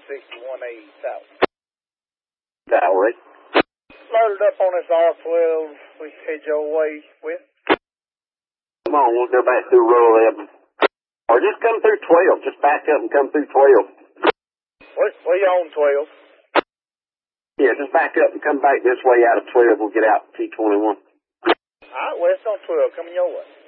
6180 South. All right. Loaded up on this R12 we head your way with. Come on, we'll go back through row 11. Or just come through 12. Just back up and come through 12. We on 12. Yeah, just back up and come back this way out of 12. We'll get out T21. All right, well, it's on 12. Coming your way.